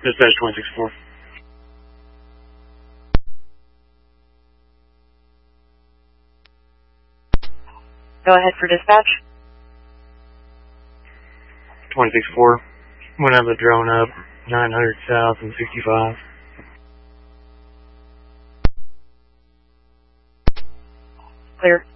Dispatch 26-4. Go ahead for dispatch. 26-4. I'm going to have a drone up, 900 south and 65. Clear.